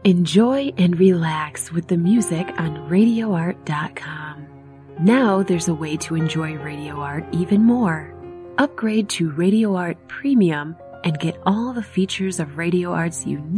Enjoy and relax with the music on RadioArt.com. Now there's a way to enjoy Radio Art even more. Upgrade to Radio Art Premium and get all the features of Radio Art's unique